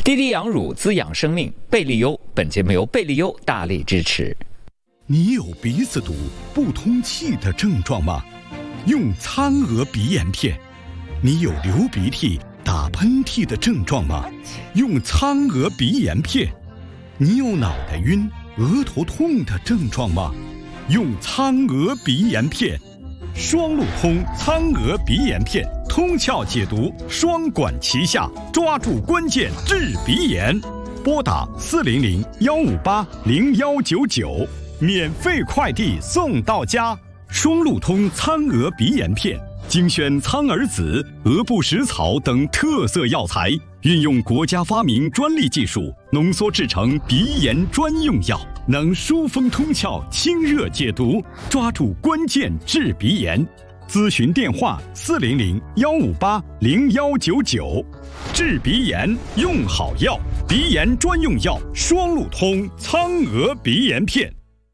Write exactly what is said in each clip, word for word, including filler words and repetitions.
滴滴羊乳滋养生命，贝利优。本节目由贝利优大力支持。 你有鼻子堵、不通气的症状吗？用苍娥鼻炎片。你有流鼻涕、打喷嚏的症状吗？用苍娥鼻炎片。你有脑袋晕、额头痛的症状吗？用苍娥鼻炎片。双路通苍娥鼻炎片，通窍解毒，双管齐下，抓住关键治鼻炎。拨打四零零幺五八零幺九九，免费快递送到家。双路通苍娥鼻炎片，精选苍耳子、鹅不食草等特色药材，运用国家发明专利技术，浓缩制成鼻炎专用药，能疏风通窍、清热解毒，抓住关键治鼻炎。咨询电话：四零零幺五八零幺九九。治鼻炎用好药，鼻炎专用药双路通苍娥鼻炎片。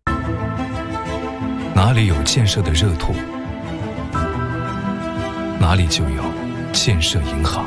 哪里有建设的热土，哪里就有建设银行。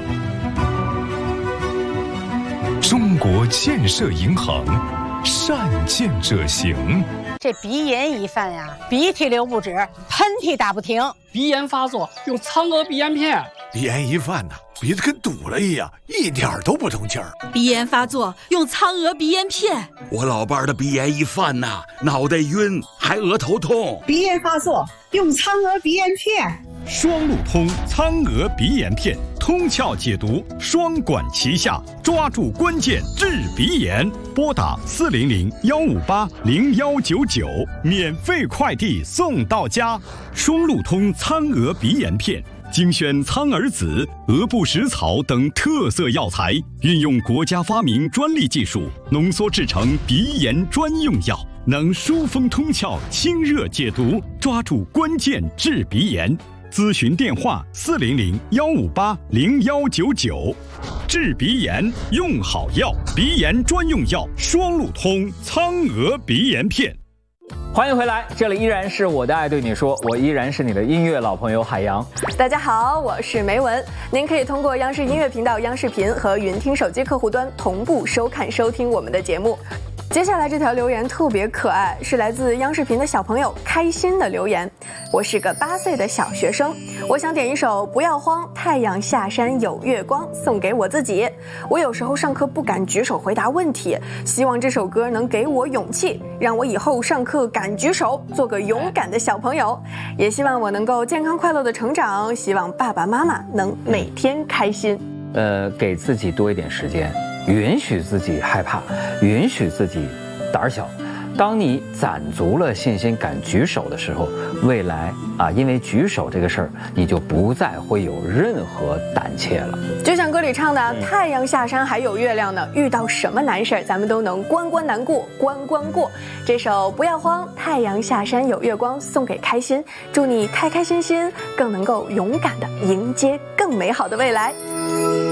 中国建设银行，善建者行。 这鼻炎一犯呀，鼻涕流不止，喷嚏打不停。 鼻炎发作用苍娥鼻炎片。 鼻炎一犯呐，鼻子跟堵了一样，一点都不通气儿。 鼻炎发作用苍娥鼻炎片。 我老伴儿的鼻炎一犯呐，脑袋晕，还额头痛。 鼻炎发作用苍娥鼻炎片。 双路通苍娥鼻炎片，通窍解毒，双管齐下，抓住关键治鼻炎。拨打四零零幺五八零幺九九，免费快递送到家。双路通苍娥鼻炎片，精选苍耳子、鹅不食草等特色药材，运用国家发明专利技术，浓缩制成鼻炎专用药，能疏风通窍、清热解毒，抓住关键治鼻炎。咨询电话：四零零幺五八零幺九九。治鼻炎用好药，鼻炎专用药双路通苍娥鼻炎片。 欢迎回来，这里依然是我的爱对你说，我依然是你的音乐老朋友海洋。 大家好，我是梅文。您可以通过央视音乐频道央视频和云听手机客户端同步收看收听我们的节目。接下来这条留言特别可爱，是来自央视频的小朋友开心的留言。我是个八岁的小学生，我想点一首《不要慌，太阳下山有月光》送给我自己。我有时候上课不敢举手回答问题，希望这首歌能给我勇气，让我以后上课敢举手，做个勇敢的小朋友。也希望我能够健康快乐的成长，希望爸爸妈妈能每天开心。 呃，给自己多一点时间，允许自己害怕，允许自己胆小。当你攒足了信心敢举手的时候，未来啊，因为举手这个事儿，你就不再会有任何胆怯了。 就像歌里唱的，嗯、太阳下山还有月亮呢，遇到什么难事儿，咱们都能关关难过关关过。这首不要慌，太阳下山有月光送给开心，祝你开开心心，更能够勇敢地迎接更美好的未来。